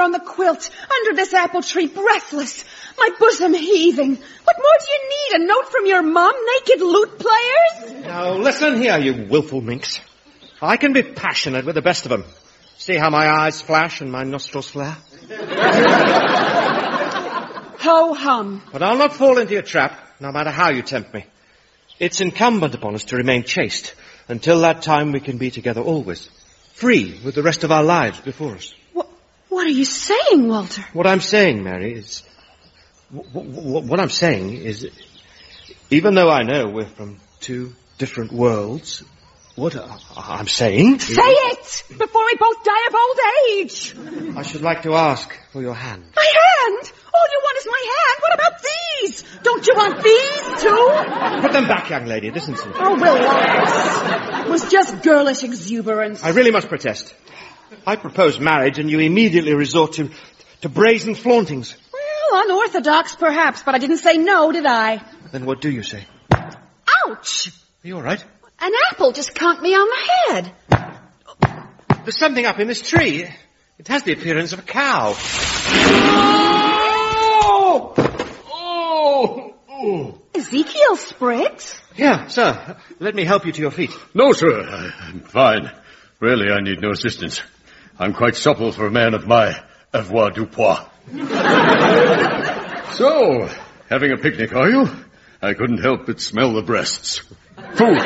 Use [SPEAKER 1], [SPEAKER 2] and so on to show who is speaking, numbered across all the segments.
[SPEAKER 1] on the quilt, under this apple tree, breathless, my bosom heaving. What more do you need? A note from your mum, naked lute players?
[SPEAKER 2] Now, listen here, you willful minx. I can be passionate with the best of them. See how my eyes flash and my nostrils flare?
[SPEAKER 1] Ho-hum.
[SPEAKER 2] But I'll not fall into your trap, no matter how you tempt me. It's incumbent upon us to remain chaste. Until that time, we can be together always. Free with the rest of our lives before us.
[SPEAKER 1] What are you saying, Walter?
[SPEAKER 2] What I'm saying, Mary, is... What I'm saying is... Even though I know we're from two different worlds... What I'm saying...
[SPEAKER 1] Say it! Before we both die of old age!
[SPEAKER 2] I should like to ask for your hand.
[SPEAKER 1] My hand? All you want is my hand. What about these? Don't you want these, too?
[SPEAKER 2] Put them back, young lady. It isn't simple.
[SPEAKER 1] Oh, Will, it was just girlish exuberance.
[SPEAKER 2] I really must protest. I propose marriage and you immediately resort to brazen flauntings.
[SPEAKER 1] Well, unorthodox perhaps, but I didn't say no, did I?
[SPEAKER 2] Then what do you say?
[SPEAKER 1] Ouch!
[SPEAKER 2] Are you all right?
[SPEAKER 1] An apple just conked me on the head.
[SPEAKER 2] There's something up in this tree. It has the appearance of a cow.
[SPEAKER 1] Ezekiel Spriggs?
[SPEAKER 2] Here, sir. Let me help you to your feet.
[SPEAKER 3] No, sir. I'm fine. Really, I need no assistance. I'm quite supple for a man of my avoirdupois. So, having a picnic, are you? I couldn't help but smell the breasts. Food.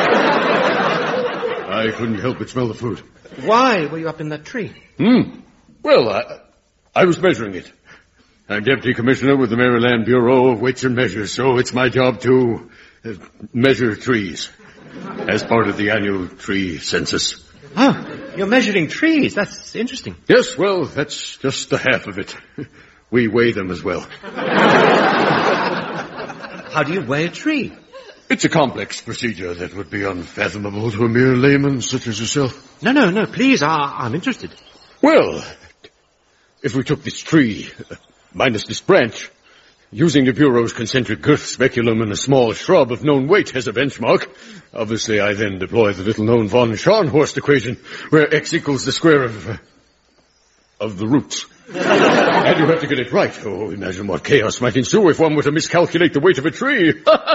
[SPEAKER 3] I couldn't help but smell the food.
[SPEAKER 2] Why were you up in that tree?
[SPEAKER 3] Well, I was measuring it. I'm deputy commissioner with the Maryland Bureau of Weights and Measures, so it's my job to measure trees as part of the annual tree census.
[SPEAKER 2] Oh, you're measuring trees. That's interesting.
[SPEAKER 3] Yes, well, that's just the half of it. We weigh them as well.
[SPEAKER 2] How do you weigh a tree?
[SPEAKER 3] It's a complex procedure that would be unfathomable to a mere layman such as yourself.
[SPEAKER 2] No, please, I'm interested.
[SPEAKER 3] Well, if we took this tree, minus this branch, using the Bureau's concentric girth speculum and a small shrub of known weight as a benchmark, obviously I then deploy the little-known von Scharnhorst equation, where x equals the square of the roots. And you have to get it right. Oh, imagine what chaos might ensue if one were to miscalculate the weight of a tree.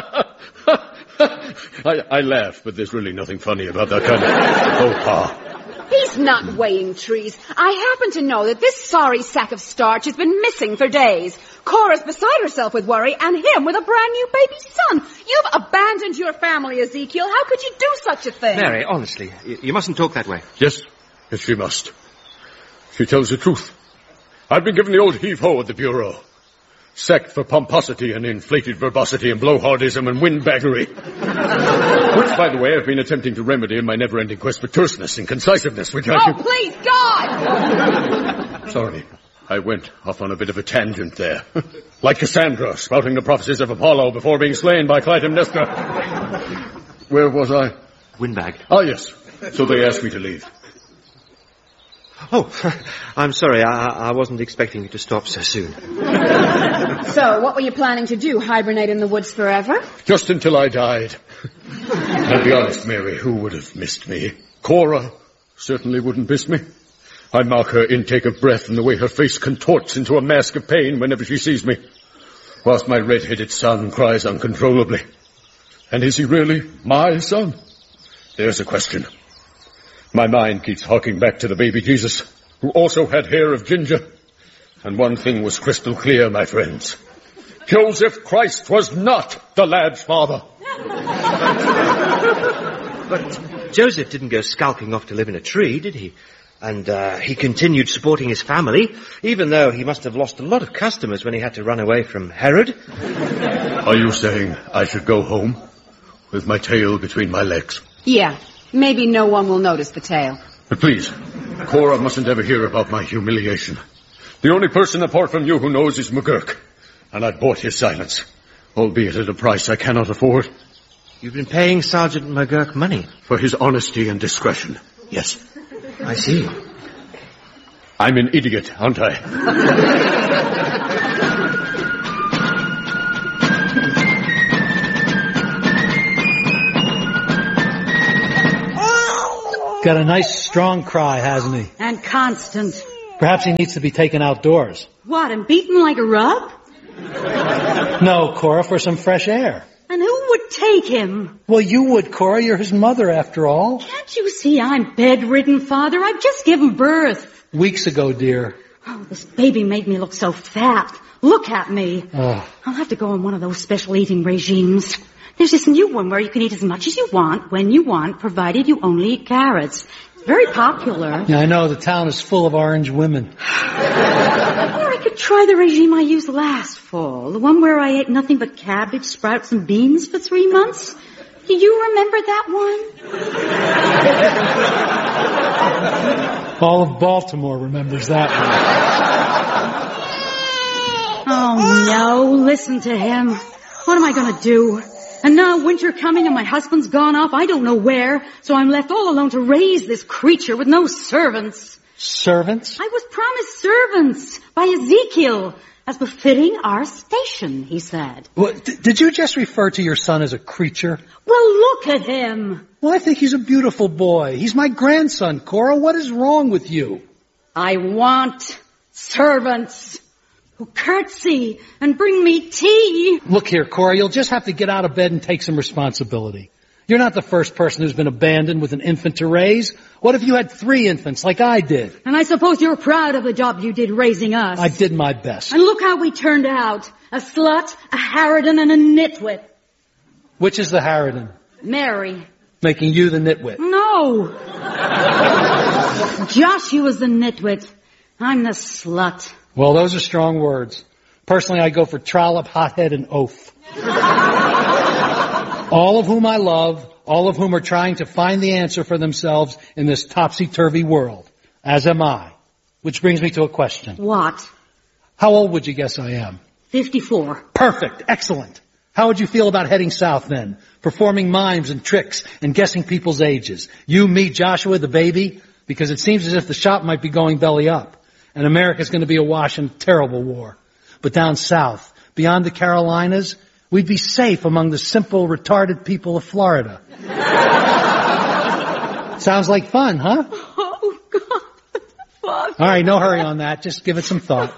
[SPEAKER 3] I laugh, but there's really nothing funny about that kind of faux pas.
[SPEAKER 1] He's not weighing trees. I happen to know that this sorry sack of starch has been missing for days. Cora's beside herself with worry, and him with a brand new baby son. You've abandoned your family, Ezekiel. How could you do such a thing?
[SPEAKER 2] Mary, honestly, you mustn't talk that way.
[SPEAKER 3] Yes, she must. She tells the truth. I've been given the old heave-ho at the Bureau. Sacked for pomposity and inflated verbosity and blowhardism and windbaggery. Which, by the way, I've been attempting to remedy in my never-ending quest for terseness and concisiveness, which I...
[SPEAKER 1] Oh, please, God!
[SPEAKER 3] Sorry. I went off on a bit of a tangent there. Like Cassandra, spouting the prophecies of Apollo before being slain by Clytemnestra. Where was I?
[SPEAKER 2] Windbag.
[SPEAKER 3] Ah, yes. So they asked me to leave.
[SPEAKER 2] Oh, I'm sorry. I wasn't expecting you to stop so soon.
[SPEAKER 1] So, what were you planning to do? Hibernate in the woods forever?
[SPEAKER 3] Just until I died. I'll be honest, Mary, who would have missed me? Cora certainly wouldn't miss me. I mark her intake of breath and the way her face contorts into a mask of pain whenever she sees me, whilst my red-headed son cries uncontrollably. And is he really my son? There's a question. My mind keeps harking back to the baby Jesus, who also had hair of ginger. And one thing was crystal clear, my friends. Joseph Christ was not the lad's father.
[SPEAKER 2] But Joseph didn't go skulking off to live in a tree, did he? And he continued supporting his family, even though he must have lost a lot of customers when he had to run away from Herod.
[SPEAKER 3] Are you saying I should go home with my tail between my legs?
[SPEAKER 1] Yeah. Maybe no one will notice the tail.
[SPEAKER 3] But please, Cora mustn't ever hear about my humiliation. The only person apart from you who knows is McGurk, and I bought his silence, albeit at a price I cannot afford.
[SPEAKER 2] You've been paying Sergeant McGurk money?
[SPEAKER 3] For his honesty and discretion, yes.
[SPEAKER 2] I see.
[SPEAKER 3] I'm an idiot, aren't I?
[SPEAKER 4] Got a nice strong cry, hasn't he?
[SPEAKER 5] And constant.
[SPEAKER 4] Perhaps he needs to be taken outdoors.
[SPEAKER 5] What, and beaten like a rug?
[SPEAKER 4] No, Cora, for some fresh air.
[SPEAKER 5] And who would take him?
[SPEAKER 4] Well, you would, Cora. You're his mother, after all.
[SPEAKER 5] Can't you see I'm bedridden, Father? I've just given birth.
[SPEAKER 4] Weeks ago, dear.
[SPEAKER 5] Oh, this baby made me look so fat. Look at me.
[SPEAKER 4] Oh.
[SPEAKER 5] I'll have to go on one of those special eating regimes. There's this new one where you can eat as much as you want, when you want, provided you only eat carrots. It's very popular.
[SPEAKER 4] Yeah, I know. The town is full of orange women.
[SPEAKER 5] Or I could try the regime I used last fall. The one where I ate nothing but cabbage, sprouts, and beans for 3 months. Do you remember that one?
[SPEAKER 4] All of Baltimore remembers that one.
[SPEAKER 5] Oh, no. Listen to him. What am I going to do? And now winter coming and my husband's gone off I don't know where, so I'm left all alone to raise this creature with no servants.
[SPEAKER 4] Servants?
[SPEAKER 5] I was promised servants by Ezekiel, as befitting our station, he said.
[SPEAKER 4] Well, did you just refer to your son as a creature?
[SPEAKER 5] Well, look at him.
[SPEAKER 4] Well, I think he's a beautiful boy. He's my grandson, Cora. What is wrong with you?
[SPEAKER 5] I want servants who curtsy and bring me tea.
[SPEAKER 4] Look here, Cora, you'll just have to get out of bed and take some responsibility. You're not the first person who's been abandoned with an infant to raise. What if you had 3 infants like I did?
[SPEAKER 5] And I suppose you're proud of the job you did raising us.
[SPEAKER 4] I did my best.
[SPEAKER 5] And look how we turned out. A slut, a harridan, and a nitwit.
[SPEAKER 4] Which is the harridan?
[SPEAKER 5] Mary.
[SPEAKER 4] Making you the nitwit.
[SPEAKER 5] No. Joshua's the nitwit. I'm the slut.
[SPEAKER 4] Well, those are strong words. Personally, I go for trollop, hothead, and oaf. All of whom I love, all of whom are trying to find the answer for themselves in this topsy-turvy world. As am I. Which brings me to a question.
[SPEAKER 5] What?
[SPEAKER 4] How old would you guess I am?
[SPEAKER 5] 54.
[SPEAKER 4] Perfect. Excellent. How would you feel about heading south then? Performing mimes and tricks and guessing people's ages. You, me, Joshua, the baby? Because it seems as if the shop might be going belly up. And America's going to be awash in a terrible war. But down south, beyond the Carolinas, we'd be safe among the simple, retarded people of Florida. Sounds like fun, huh?
[SPEAKER 5] Oh, God. Father.
[SPEAKER 4] All right, no hurry on that. Just give it some thought.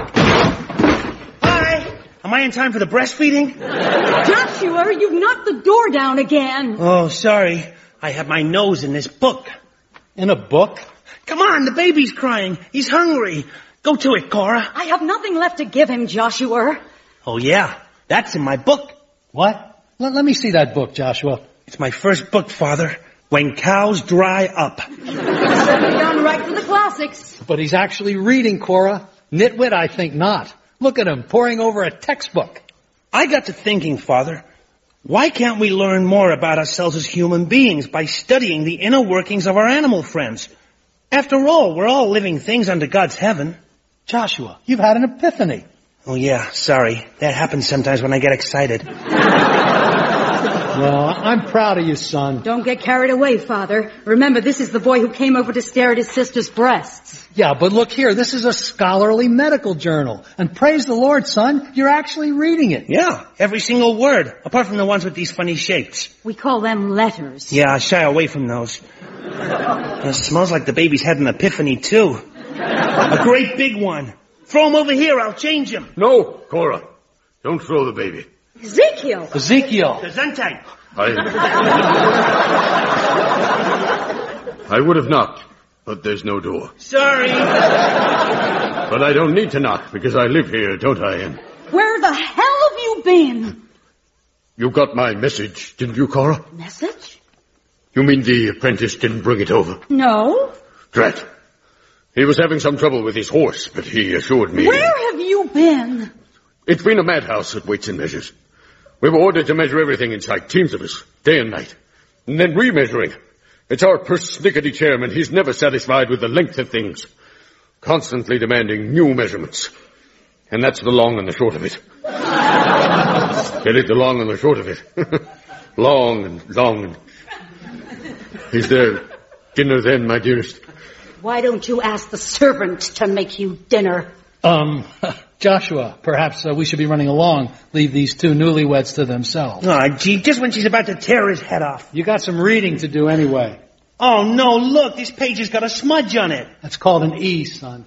[SPEAKER 6] Hi. Am I in time for the breastfeeding?
[SPEAKER 5] Joshua, you've knocked the door down again.
[SPEAKER 6] Oh, sorry. I have my nose in this book.
[SPEAKER 4] In a book?
[SPEAKER 6] Come on, the baby's crying. He's hungry. Go to it, Cora.
[SPEAKER 5] I have nothing left to give him, Joshua.
[SPEAKER 6] Oh, yeah. That's in my book.
[SPEAKER 4] What? Let me see that book, Joshua.
[SPEAKER 6] It's my first book, Father. When Cows Dry Up.
[SPEAKER 5] Done right for the classics.
[SPEAKER 4] But he's actually reading, Cora. Nitwit, I think not. Look at him, poring over a textbook.
[SPEAKER 6] I got to thinking, Father, why can't we learn more about ourselves as human beings by studying the inner workings of our animal friends? After all, we're all living things under God's heaven.
[SPEAKER 4] Joshua, you've had an epiphany.
[SPEAKER 6] Oh, yeah, sorry. That happens sometimes when I get excited.
[SPEAKER 4] Well, I'm proud of you, son.
[SPEAKER 5] Don't get carried away, Father. Remember, this is the boy who came over to stare at his sister's breasts.
[SPEAKER 4] Yeah, but look here, this is a scholarly medical journal. And praise the Lord, son, you're actually reading it.
[SPEAKER 6] Yeah, every single word, apart from the ones with these funny shapes.
[SPEAKER 5] We call them letters.
[SPEAKER 6] Yeah, I shy away from those. It smells like the baby's had an epiphany, too. A great big one. Throw him over here, I'll change him.
[SPEAKER 3] No, Cora. Don't throw the baby.
[SPEAKER 5] Ezekiel.
[SPEAKER 6] Gesundheit.
[SPEAKER 3] I would have knocked, but there's no door.
[SPEAKER 6] Sorry.
[SPEAKER 3] But I don't need to knock, because I live here, don't I? And
[SPEAKER 5] Where the hell have you been?
[SPEAKER 3] you got my message, didn't you, Cora?
[SPEAKER 5] Message?
[SPEAKER 3] You mean the apprentice didn't bring it over?
[SPEAKER 5] No.
[SPEAKER 3] Drat. He was having some trouble with his horse, but he assured me...
[SPEAKER 5] Where have you been?
[SPEAKER 3] It's been a madhouse at Weights and Measures. We were ordered to measure everything in sight, teams of us, day and night. And then remeasuring. It's our persnickety chairman. He's never satisfied with the length of things. Constantly demanding new measurements. And that's the long and the short of it. Get it, the long and the short of it. Long and long and... Is there dinner then, my dearest?
[SPEAKER 5] Why don't you ask the servant to make you dinner?
[SPEAKER 4] Joshua, perhaps we should be running along. Leave these 2 newlyweds to themselves.
[SPEAKER 6] Aw, gee, just when she's about to tear his head off.
[SPEAKER 4] You got some reading to do anyway.
[SPEAKER 6] Oh, no, look, this page has got a smudge on it.
[SPEAKER 4] That's called an E, son.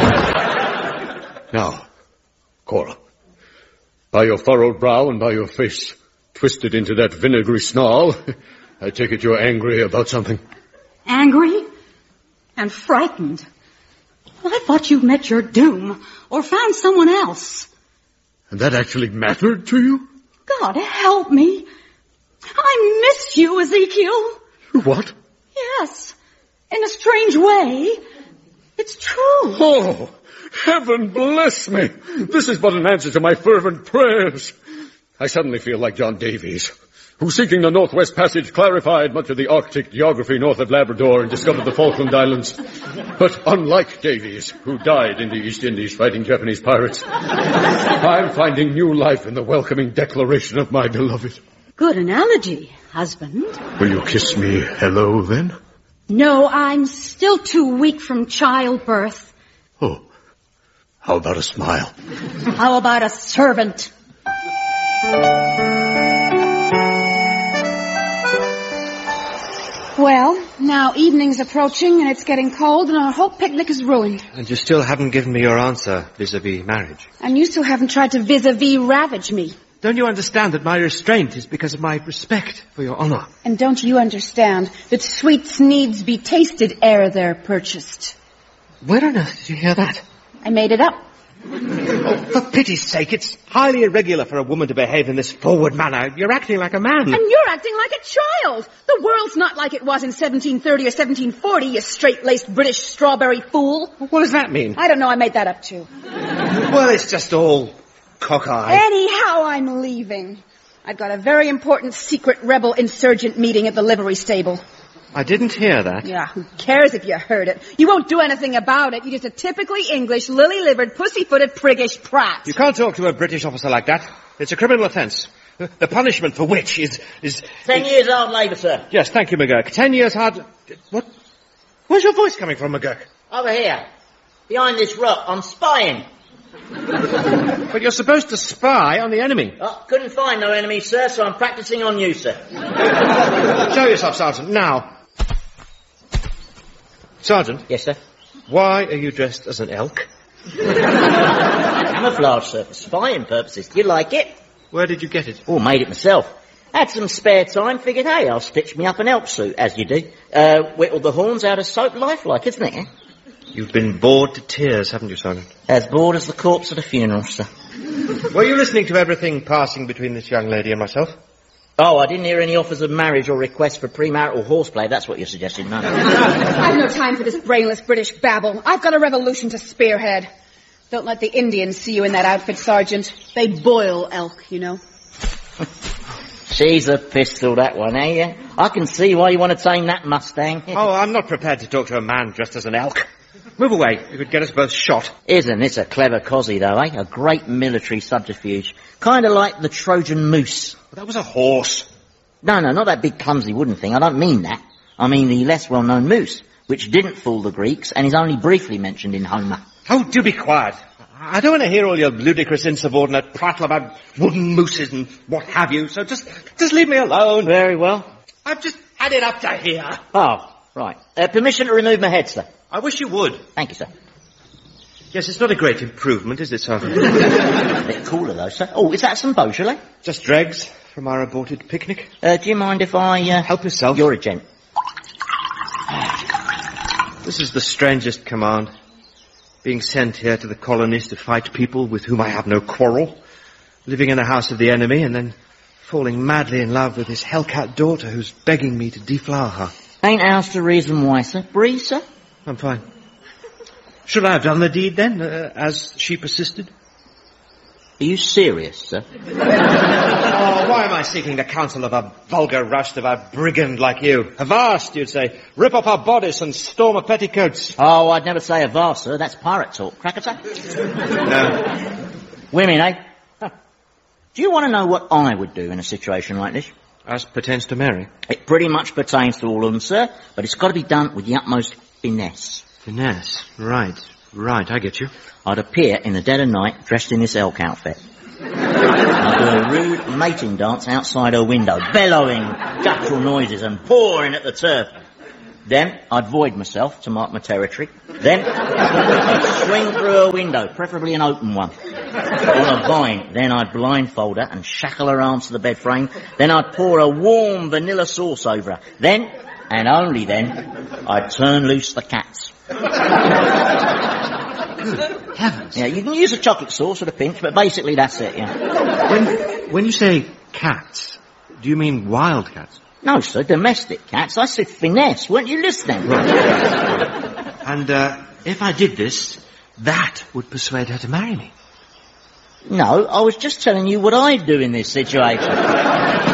[SPEAKER 3] Now, Cora, by your furrowed brow and by your face twisted into that vinegary snarl, I take it you're angry about something.
[SPEAKER 5] Angry? And frightened? Well, I thought you met your doom, or found someone else.
[SPEAKER 3] And that actually mattered to you?
[SPEAKER 5] God help me. I miss you, Ezekiel.
[SPEAKER 3] What?
[SPEAKER 5] Yes. In a strange way. It's true.
[SPEAKER 3] Oh, heaven bless me. This is but an answer to my fervent prayers. I suddenly feel like John Davies, who, seeking the Northwest Passage, clarified much of the Arctic geography north of Labrador and discovered the Falkland Islands. But unlike Davies, who died in the East Indies fighting Japanese pirates, I'm finding new life in the welcoming declaration of my beloved.
[SPEAKER 5] Good analogy, husband.
[SPEAKER 3] Will you kiss me hello, then?
[SPEAKER 5] No, I'm still too weak from childbirth.
[SPEAKER 3] Oh, how about a smile?
[SPEAKER 5] How about a servant?
[SPEAKER 1] Well, now evening's approaching and it's getting cold and our whole picnic is ruined.
[SPEAKER 2] And you still haven't given me your answer vis-à-vis marriage.
[SPEAKER 1] And you still haven't tried to vis-a-vis ravage me.
[SPEAKER 2] Don't you understand that my restraint is because of my respect for your honor?
[SPEAKER 1] And don't you understand that sweets needs be tasted ere they're purchased?
[SPEAKER 2] Where on earth did you hear that?
[SPEAKER 1] I made it up.
[SPEAKER 2] Oh, for pity's sake, it's highly irregular for a woman to behave in this forward manner. You're acting like a man.
[SPEAKER 1] And you're acting like a child. The world's not like it was in 1730 or 1740, you straight-laced British strawberry fool.
[SPEAKER 2] What does that mean?
[SPEAKER 1] I don't know, I made that up too.
[SPEAKER 2] Well, it's just all cockeyed.
[SPEAKER 1] Anyhow, I'm leaving. I've got a very important secret rebel insurgent meeting at the livery stable.
[SPEAKER 2] I didn't hear that.
[SPEAKER 1] Yeah, who cares if you heard it? You won't do anything about it. You're just a typically English, lily-livered, pussy-footed, priggish prat.
[SPEAKER 2] You can't talk to a British officer like that. It's a criminal offence. The punishment for which is
[SPEAKER 7] 10 years hard labour, sir.
[SPEAKER 2] Yes, thank you, McGurk. 10 years hard... What? Where's your voice coming from, McGurk?
[SPEAKER 7] Over here. Behind this rock. I'm spying.
[SPEAKER 2] But you're supposed to spy on the enemy.
[SPEAKER 7] Oh, couldn't find no enemy, sir, so I'm practising on you, sir.
[SPEAKER 2] Show yourself, Sergeant, now. Sergeant?
[SPEAKER 7] Yes, sir?
[SPEAKER 2] Why are you dressed as an elk?
[SPEAKER 7] Camouflage, sir, for spying purposes. Do you like it?
[SPEAKER 2] Where did you get it?
[SPEAKER 7] Oh, made it myself. Had some spare time, figured, hey, I'll stitch me up an elk suit, as you do. Whittle the horns out of soap, lifelike, isn't it? Eh?
[SPEAKER 2] You've been bored to tears, haven't you, Sergeant?
[SPEAKER 7] As bored as the corpse at a funeral, sir.
[SPEAKER 2] Were you listening to everything passing between this young lady and myself?
[SPEAKER 7] Oh, I didn't hear any offers of marriage or requests for premarital horseplay. That's what you're suggesting, no?
[SPEAKER 1] I've no time for this brainless British babble. I've got a revolution to spearhead. Don't let the Indians see you in that outfit, Sergeant. They boil elk, you know.
[SPEAKER 7] She's a pistol, that one, eh? Yeah? I can see why you want to tame that Mustang.
[SPEAKER 2] Oh, I'm not prepared to talk to a man dressed as an elk. Move away. You could get us both shot.
[SPEAKER 7] Isn't this a clever cosy, though, eh? A great military subterfuge. Kind of like the Trojan moose.
[SPEAKER 2] But that was a horse.
[SPEAKER 7] No, not that big clumsy wooden thing. I don't mean that. I mean the less well-known moose, which didn't fool the Greeks and is only briefly mentioned in Homer.
[SPEAKER 2] Oh, do be quiet. I don't want to hear all your ludicrous insubordinate prattle about wooden mooses and what have you, so just leave me alone.
[SPEAKER 7] Very well.
[SPEAKER 2] I've just had it up to here.
[SPEAKER 7] Oh, right. Permission to remove my head, sir.
[SPEAKER 2] I wish you would.
[SPEAKER 7] Thank you, sir.
[SPEAKER 2] Yes, it's not a great improvement, is it, Sergeant?
[SPEAKER 7] A bit cooler, though, sir. Oh, is that some Beaujolais?
[SPEAKER 2] Just dregs from our aborted picnic.
[SPEAKER 7] Do you mind if I...
[SPEAKER 2] Help yourself.
[SPEAKER 7] You're a gent.
[SPEAKER 2] This is the strangest command. Being sent here to the colonies to fight people with whom I have no quarrel. Living in the house of the enemy and then falling madly in love with his hellcat daughter who's begging me to deflower her.
[SPEAKER 7] Ain't ours the reason why, sir? Breeze, sir?
[SPEAKER 2] I'm fine. Should I have done the deed then, as she persisted?
[SPEAKER 7] Are you serious, sir?
[SPEAKER 2] Oh, why am I seeking the counsel of a vulgar roustabout brigand like you? Avast, you'd say. Rip off our bodice and storm her petticoats.
[SPEAKER 7] Oh, I'd never say avast, sir. That's pirate talk. Cracker, sir?
[SPEAKER 2] No.
[SPEAKER 7] Women, eh? Huh. Do you want to know what I would do in a situation like this?
[SPEAKER 2] As pertains to Mary?
[SPEAKER 7] It pretty much pertains to all of them, sir, but it's got to be done with the utmost finesse.
[SPEAKER 2] Finesse. Right, I get you.
[SPEAKER 7] I'd appear in the dead of night dressed in this elk outfit. I'd do a rude mating dance outside her window, bellowing guttural noises and pawing at the turf. Then I'd void myself to mark my territory. Then I'd swing through a window, preferably an open one, on a vine. Then I'd blindfold her and shackle her arms to the bed frame. Then I'd pour a warm vanilla sauce over her. Then, and only then, I'd turn loose the cats.
[SPEAKER 2] Heavens.
[SPEAKER 7] Yeah, you can use a chocolate sauce with a pinch, but basically that's it, yeah.
[SPEAKER 2] When you say cats, do you mean wild cats?
[SPEAKER 7] No, sir, domestic cats. I said finesse. Weren't you listening?
[SPEAKER 2] And if I did this, that would persuade her to marry me.
[SPEAKER 7] No, I was just telling you what I'd do in this situation.